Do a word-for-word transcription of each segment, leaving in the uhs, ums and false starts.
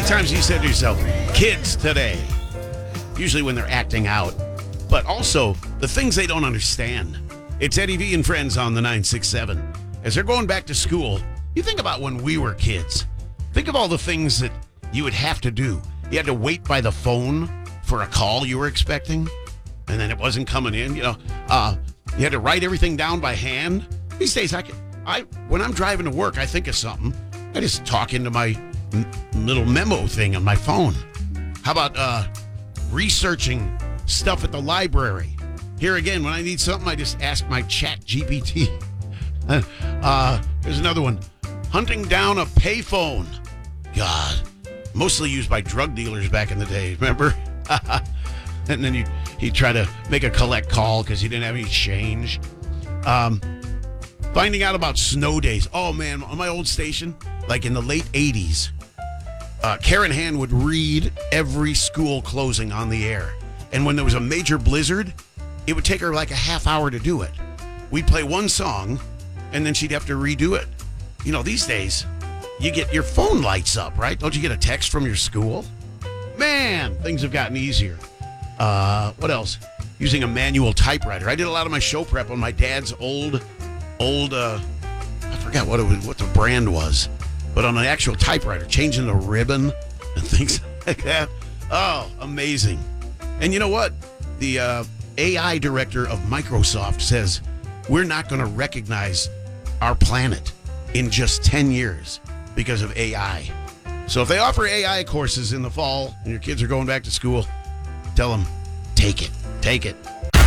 times you said to yourself, kids today? Usually when they're acting out, but also the things they don't understand. It's Eddie V and Friends on the nine six seven. As they're going back to school, you think about when we were kids. Think of all the things that you would have to do. You had to wait by the phone for a call you were expecting, and then it wasn't coming in. You know, uh, you had to write everything down by hand. These days, I can, I when I'm driving to work, I think of something. I just talk into my m- little memo thing on my phone. How about uh, researching stuff at the library? Here again, when I need something, I just ask my Chat G P T. uh, there's another one. Hunting down a payphone. God, mostly used by drug dealers back in the day, remember? And then you you try to make a collect call because you didn't have any change. Um, finding out about snow days. Oh, man, on my old station, like in the late eighties, uh, Karen Han would read every school closing on the air. And when there was a major blizzard, it would take her like a half hour to do it. We'd play one song, and then she'd have to redo it. You know, these days, you get your phone lights up, right? Don't you get a text from your school? Man, things have gotten easier. Uh, what else? Using a manual typewriter. I did a lot of my show prep on my dad's old, old, uh, I forgot what it was, what the brand was, but on an actual typewriter, changing the ribbon and things like that. Oh, amazing. And you know what? The uh, A I director of Microsoft says we're not going to recognize our planet in just ten years because of A I. So if they offer A I courses in the fall and your kids are going back to school, tell them, take it, take it.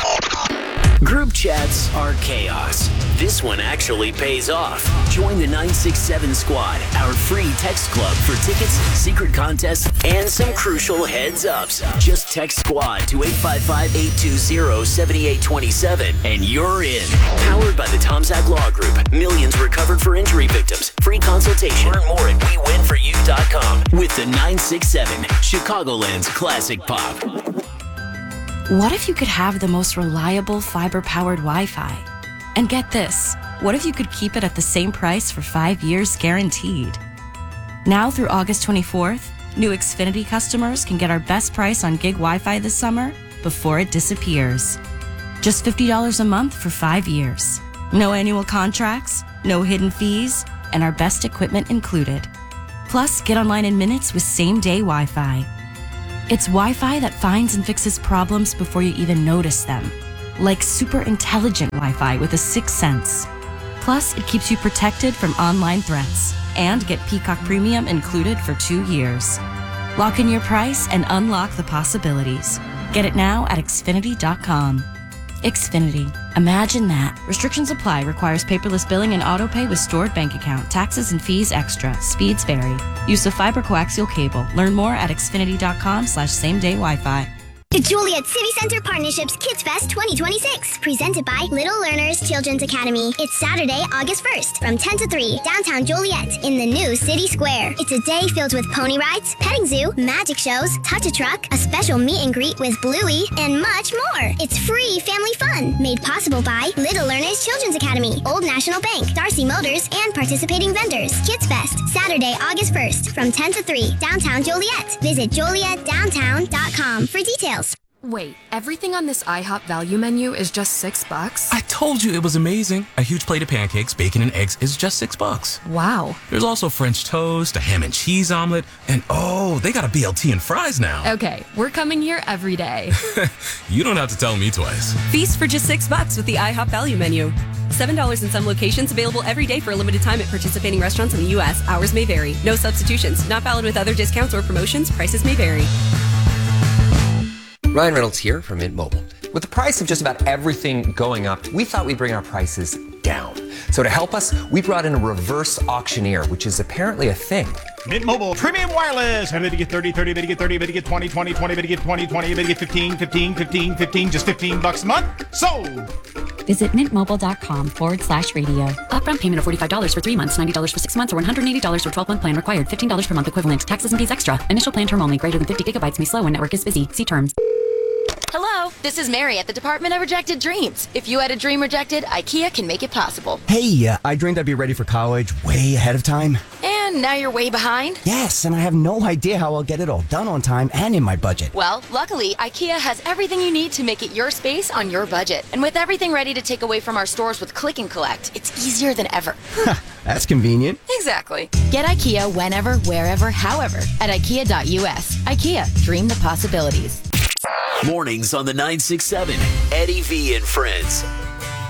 Group chats are chaos. This one actually pays off. Join the nine six seven Squad, our free text club for tickets, secret contests, and some crucial heads-ups. Just text SQUAD to eight five five, eight two zero, seven eight two seven and you're in. Powered by the Tom Sack Law Group. Millions recovered for injury victims. Free consultation. Learn more at we win for you dot com. With the nine six seven, Chicagoland's classic pop. What if you could have the most reliable fiber-powered Wi-Fi? And get this, what if you could keep it at the same price for five years guaranteed? Now through August twenty-fourth, new Xfinity customers can get our best price on gig Wi-Fi this summer before it disappears. Just fifty dollars a month for five years. No annual contracts, no hidden fees, and our best equipment included. Plus, get online in minutes with same-day Wi-Fi. It's Wi-Fi that finds and fixes problems before you even notice them. Like super intelligent Wi-Fi with a sixth sense. Plus, it keeps you protected from online threats. And get Peacock Premium included for two years. Lock in your price and unlock the possibilities. Get it now at Xfinity dot com. Xfinity. Imagine that. Restrictions apply. Requires paperless billing and autopay with stored bank account. Taxes and fees extra. Speeds vary. Use of fiber coaxial cable. Learn more at Xfinity dot com slash same day Wi-Fi. The Joliet City Center Partnerships Kids Fest twenty twenty-six, presented by Little Learners Children's Academy. It's Saturday, August first, from ten to three, downtown Joliet, in the new City Square. It's a day filled with pony rides, petting zoo, magic shows, touch-a-truck, a special meet and greet with Bluey, and much more. It's free family fun, made possible by Little Learners Children's Academy, Old National Bank, Darcy Motors, and participating vendors. Kids Fest, Saturday, August first, from ten to three, downtown Joliet. Visit Joliet Downtown dot com for details. Wait, everything on this IHOP value menu is just six bucks? I told you it was amazing. A huge plate of pancakes, bacon, and eggs is just six bucks. Wow. There's also French toast, a ham and cheese omelet, and oh, they got a B L T and fries now. Okay, we're coming here every day. You don't have to tell me twice. Feast for just six bucks with the IHOP value menu. seven dollars in some locations, available every day for a limited time at participating restaurants in the U S. Hours may vary. No substitutions. Not valid with other discounts or promotions. Prices may vary. Ryan Reynolds here from Mint Mobile. With the price of just about everything going up, we thought we'd bring our prices down. So to help us, we brought in a reverse auctioneer, which is apparently a thing. Mint Mobile Premium Wireless. How did you get thirty, thirty, did you get thirty, did you get twenty, twenty, twenty, did you get twenty, twenty, did you get fifteen, fifteen, fifteen, fifteen, just fifteen bucks a month? Sold! Visit mintmobile.com forward slash radio. Upfront payment of forty-five dollars for three months, ninety dollars for six months, or one hundred eighty dollars for twelve-month plan required. fifteen dollars per month equivalent. Taxes and fees extra. Initial plan term only. Greater than fifty gigabytes may slow when network is busy. See terms. Hello, this is Mary at the Department of Rejected Dreams. If you had a dream rejected, IKEA can make it possible. Hey, uh, I dreamed I'd be ready for college way ahead of time. And Now you're way behind? Yes, and I have no idea how I'll get it all done on time and in my budget. Well, luckily, IKEA has everything you need to make it your space on your budget. And with everything ready to take away from our stores with Click and Collect, it's easier than ever. That's convenient. Exactly. Get IKEA whenever, wherever, however at ikea dot u s. IKEA, dream the possibilities. Mornings on the nine six seven, Eddie V and Friends.